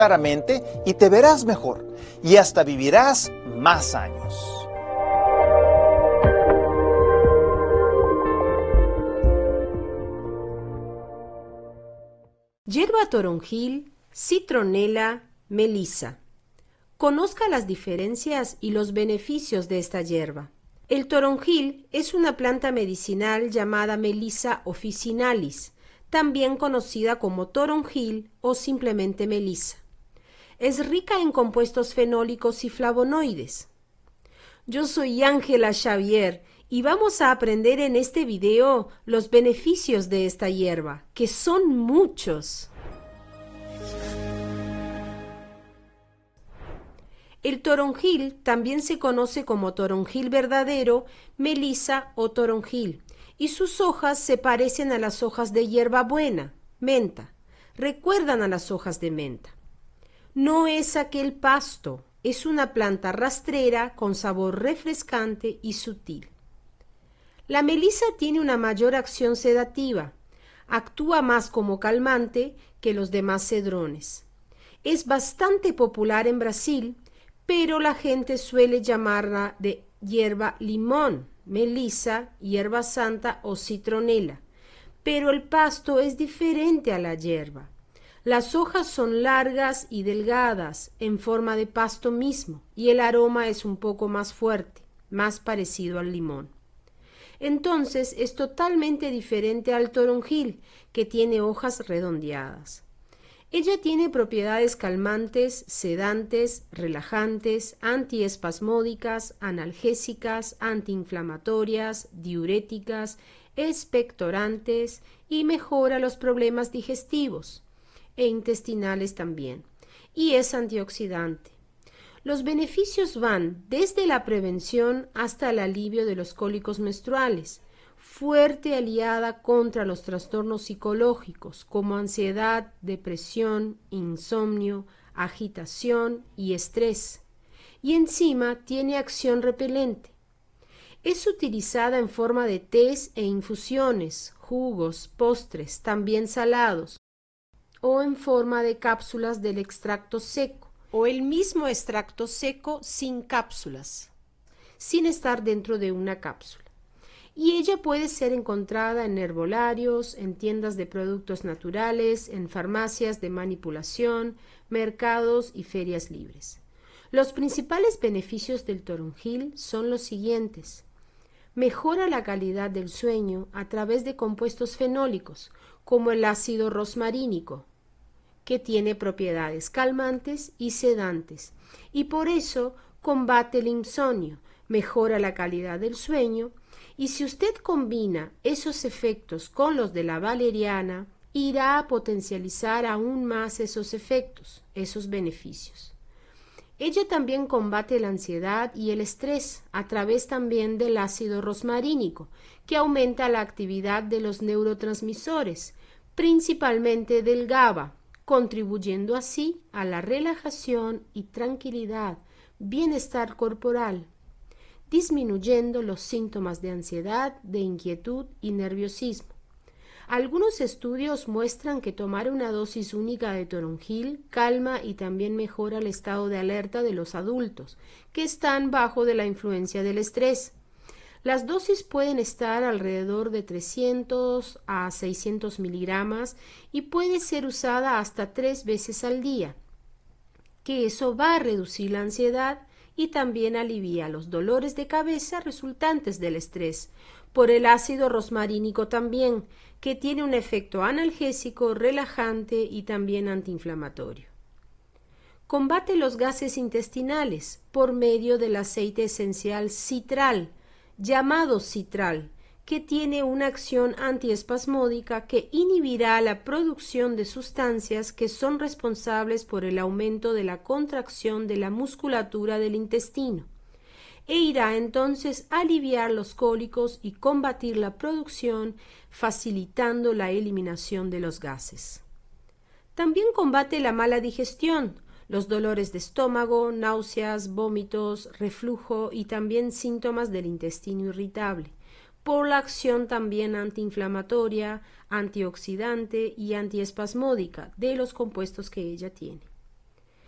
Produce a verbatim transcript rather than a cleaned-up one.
claramente y te verás mejor y hasta vivirás más años. Hierba toronjil, citronela, melisa. Conozca las diferencias y los beneficios de esta hierba. El toronjil es una planta medicinal llamada Melisa officinalis, también conocida como toronjil o simplemente melisa. Es rica en compuestos fenólicos y flavonoides. Yo soy Ángela Xavier y vamos a aprender en este video los beneficios de esta hierba, que son muchos. El toronjil también se conoce como toronjil verdadero, melisa o toronjil, y sus hojas se parecen a las hojas de hierbabuena, menta. Recuerdan a las hojas de menta. No es aquel pasto, es una planta rastrera con sabor refrescante y sutil. La melisa tiene una mayor acción sedativa. Actúa más como calmante que los demás cedrones. Es bastante popular en Brasil, pero la gente suele llamarla de hierba limón, melisa, hierba santa o citronela. Pero el pasto es diferente a la hierba. Las hojas son largas y delgadas, en forma de pasto mismo, y el aroma es un poco más fuerte, más parecido al limón. Entonces es totalmente diferente al toronjil, que tiene hojas redondeadas. Ella tiene propiedades calmantes, sedantes, relajantes, antiespasmódicas, analgésicas, antiinflamatorias, diuréticas, expectorantes y mejora los problemas digestivos e intestinales también, y es antioxidante. Los beneficios van desde la prevención hasta el alivio de los cólicos menstruales, fuerte aliada contra los trastornos psicológicos como ansiedad, depresión, insomnio, agitación y estrés, y encima tiene acción repelente. Es utilizada en forma de tés e infusiones, jugos, postres, también salados, o en forma de cápsulas del extracto seco, o el mismo extracto seco sin cápsulas, sin estar dentro de una cápsula. Y ella puede ser encontrada en herbolarios, en tiendas de productos naturales, en farmacias de manipulación, mercados y ferias libres. Los principales beneficios del toronjil son los siguientes. Mejora la calidad del sueño a través de compuestos fenólicos, como el ácido rosmarínico, que tiene propiedades calmantes y sedantes, y por eso combate el insomnio, mejora la calidad del sueño, y si usted combina esos efectos con los de la valeriana, irá a potencializar aún más esos efectos, esos beneficios. Ella también combate la ansiedad y el estrés a través también del ácido rosmarínico, que aumenta la actividad de los neurotransmisores, principalmente del GABA, contribuyendo así a la relajación y tranquilidad, bienestar corporal, disminuyendo los síntomas de ansiedad, de inquietud y nerviosismo. Algunos estudios muestran que tomar una dosis única de toronjil calma y también mejora el estado de alerta de los adultos, que están bajo de la influencia del estrés. Las dosis pueden estar alrededor de trescientos a seiscientos miligramos y puede ser usada hasta tres veces al día, que eso va a reducir la ansiedad y también alivia los dolores de cabeza resultantes del estrés, por el ácido rosmarínico también, que tiene un efecto analgésico, relajante y también antiinflamatorio. Combate los gases intestinales por medio del aceite esencial citral, llamado citral, que tiene una acción antiespasmódica que inhibirá la producción de sustancias que son responsables por el aumento de la contracción de la musculatura del intestino, e irá entonces a aliviar los cólicos y combatir la producción, facilitando la eliminación de los gases. También combate la mala digestión, los dolores de estómago, náuseas, vómitos, reflujo y también síntomas del intestino irritable, por la acción también antiinflamatoria, antioxidante y antiespasmódica de los compuestos que ella tiene.